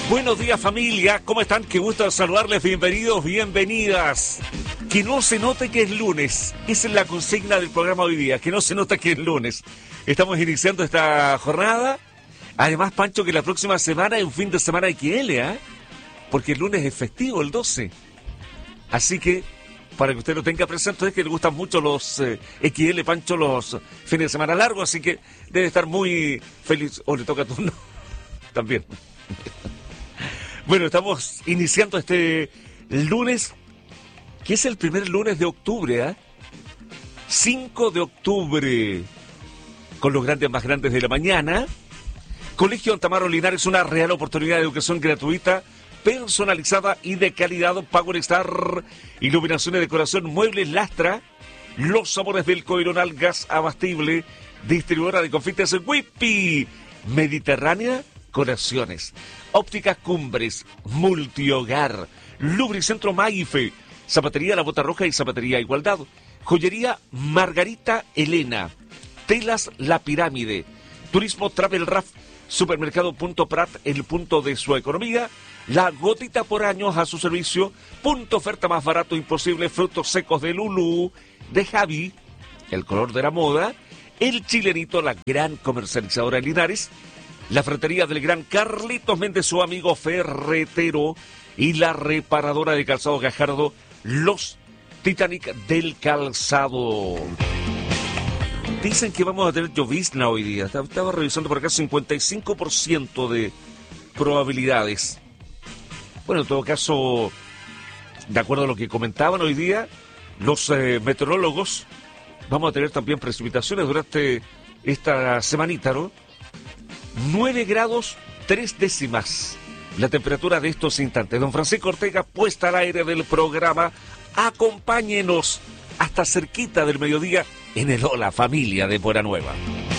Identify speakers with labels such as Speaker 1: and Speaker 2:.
Speaker 1: Buenos días, familia, ¿cómo están? Qué gusto saludarles, bienvenidos, bienvenidas. Que no se note que es lunes, esa es la consigna del programa hoy día, que no se note que es lunes. Estamos iniciando esta jornada, además, Pancho, que la próxima semana es un fin de semana XL, ¿eh? Porque el lunes es festivo, el 12. Así que, para que usted lo tenga presente, es que le gustan mucho los XL, Pancho, los fines de semana largos, así que debe estar muy feliz. ¿O le toca turno? También. Bueno, estamos iniciando este lunes, que es el primer lunes de octubre, ¿eh? 5 de octubre, con los grandes más grandes de la mañana. Colegio Antamaro Linares, una real oportunidad de educación gratuita, personalizada y de calidad. Power Star, iluminación y decoración, muebles Lastra, los sabores del Coironal, gas abastible, distribuidora de confites Whippy, Mediterránea Corazones, ópticas Cumbres, multihogar, Lubricentro Maife, zapatería La Bota Roja y zapatería Igualdad, joyería Margarita Elena, telas La Pirámide, turismo Travel Raf, supermercado Punto Prat, el punto de su economía, la gotita por años a su servicio, punto oferta más barato imposible, frutos secos de Lulú, de Javi, el color de la moda, el Chilenito, la gran comercializadora de Linares, la ferretería del gran Carlitos Méndez, su amigo ferretero, y la reparadora de calzado Gajardo, los Titanic del calzado. Dicen que vamos a tener llovizna hoy día. Estaba revisando por acá 55% de probabilidades. Bueno, en todo caso, de acuerdo a lo que comentaban hoy día los meteorólogos, vamos a tener también precipitaciones durante esta semanita, ¿no? 9 grados 3 décimas la temperatura de estos instantes. Don Francisco Ortega, puesta al aire del programa. Acompáñenos hasta cerquita del mediodía en el Hola Familia de Puebla Nueva.